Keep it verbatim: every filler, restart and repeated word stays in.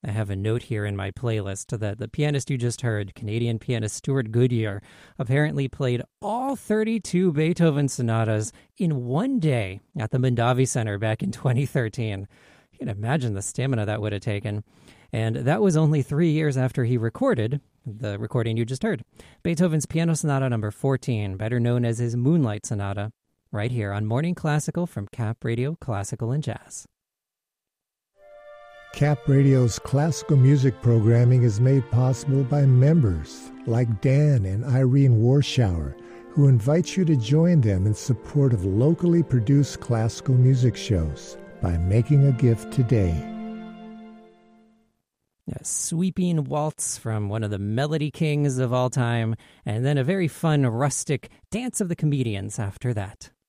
I have a note here in my playlist that the pianist you just heard, Canadian pianist Stuart Goodyear, apparently played all thirty-two Beethoven sonatas in one day at the Mondavi Center back in twenty thirteen. You can imagine the stamina that would have taken. And that was only three years after he recorded the recording you just heard, Beethoven's Piano Sonata number fourteen, better known as his Moonlight Sonata, right here on Morning Classical from Cap Radio Classical and Jazz. Cap Radio's classical music programming is made possible by members like Dan and Irene Warschauer, who invite you to join them in support of locally produced classical music shows by making a gift today. A sweeping waltz from one of the melody kings of all time, and then a very fun, rustic Dance of the Comedians after that.